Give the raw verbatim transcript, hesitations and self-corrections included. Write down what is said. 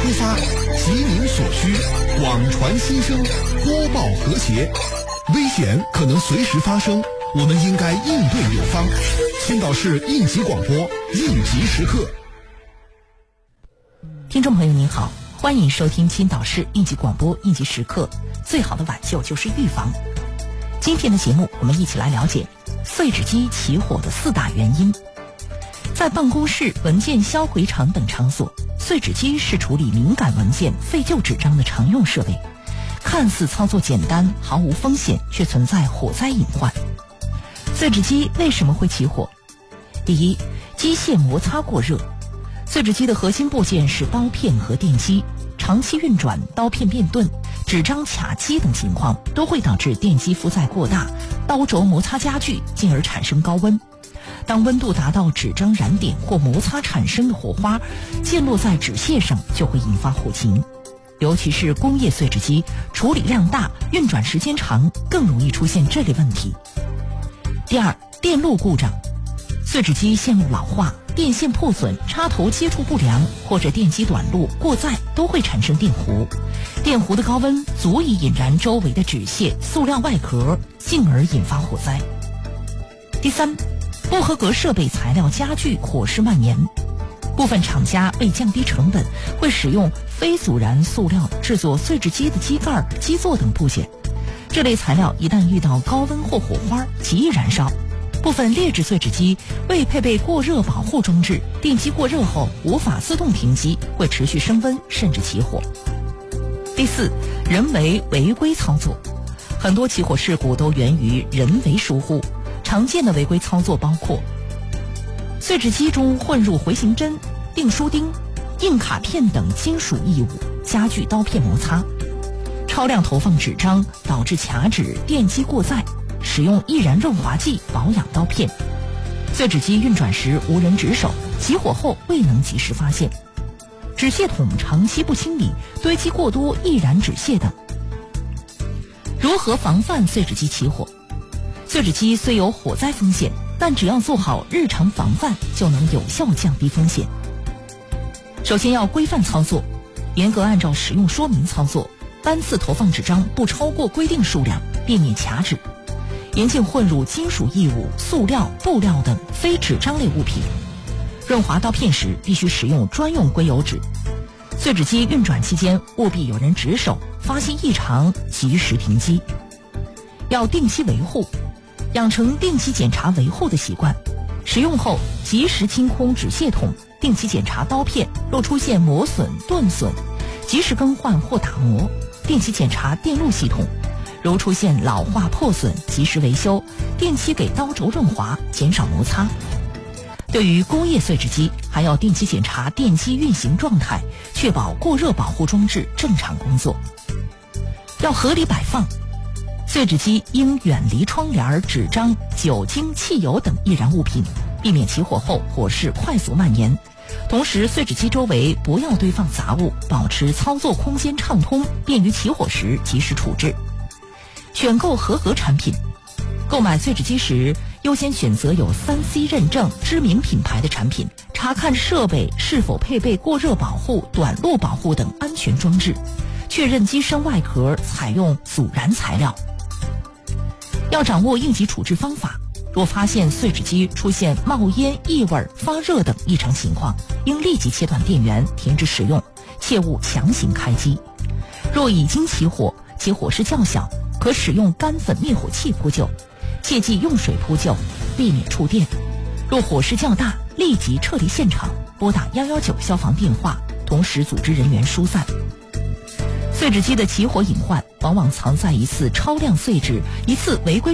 突发，急民所需，广传心声，播报和谐。危险可能随时发生，我们应该应对有方。青岛市应急广播，应急时刻。 听众朋友您好，欢迎收听青岛市应急广播应急时刻。最好的挽救就是预防。今天的节目，我们一起来了解碎纸机起火的四大原因。在办公室、文件销毁场等场所，碎纸机是处理敏感文件、废旧纸张的常用设备。看似操作简单，毫无风险，却存在火灾隐患。碎纸机为什么会起火？第一，机械摩擦过热。碎纸机的核心部件是刀片和电机，长期运转，刀片变钝，纸张卡机等情况都会导致电机负载过大，刀轴摩擦加剧，进而产生高温。当温度达到纸张燃点或摩擦产生的火花溅落在纸屑上，就会引发火情。尤其是工业碎纸机，处理量大，运转时间长，更容易出现这类问题。第二，电路故障。碎纸机线路老化，电线破损，插头接触不良，或者电机短路过载，都会产生电弧。电弧的高温足以引燃周围的纸屑、塑料外壳，进而引发火灾。第三，不合格设备材料加剧火势蔓延。部分厂家为降低成本，会使用非阻燃塑料制作碎纸机的机盖、基座等部件。这类材料一旦遇到高温或火花，极易燃烧。部分劣质碎纸机未配备过热保护装置，电机过热后无法自动停机，会持续升温甚至起火。第四，人为违规操作。很多起火事故都源于人为疏忽，常见的违规操作包括碎纸机中混入回形针、订书钉、硬卡片等金属异物，加剧刀片摩擦；超量投放纸张导致卡纸、电机过载；使用易燃润滑剂保养刀片；碎纸机运转时无人值守，起火后未能及时发现；纸屑桶长期不清理，堆积过多易燃纸屑等。如何防范碎纸机起火？碎纸机虽有火灾风险，但只要做好日常防范，就能有效降低风险。首先要规范操作，严格按照使用说明操作，单次投放纸张不超过规定数量，避免卡纸。严禁混入金属异物、塑料、布料等非纸张类物品。润滑刀片时必须使用专用硅油纸。碎纸机运转期间务必有人值守，发现异常及时停机。要定期维护，养成定期检查维护的习惯。使用后及时清空纸屑桶，定期检查刀片，若出现磨损、钝损，及时更换或打磨。定期检查电路系统，如出现老化破损，及时维修，定期给刀轴润滑，减少摩擦。对于工业碎纸机，还要定期检查电机运行状态，确保过热保护装置正常工作。要合理摆放，碎纸机应远离窗帘、纸张、酒精、汽油等易燃物品，避免起火后火势快速蔓延。同时，碎纸机周围不要堆放杂物，保持操作空间畅通，便于起火时及时处置。选购合格产品，购买碎纸机时优先选择有 三 C 认证、知名品牌的产品，查看设备是否配备过热保护、短路保护等安全装置，确认机身外壳采用阻燃材料。要掌握应急处置方法，若发现碎纸机出现冒烟、异味、发热等异常情况，应立即切断电源，停止使用，切勿强行开机。若已经起火且火势较小，可使用干粉灭火器扑救，切忌用水扑救，避免触电。若火势较大，立即撤离现场，拨打一一九消防电话，同时组织人员疏散。碎纸机的起火隐患往往藏在一次超量碎纸、一次违规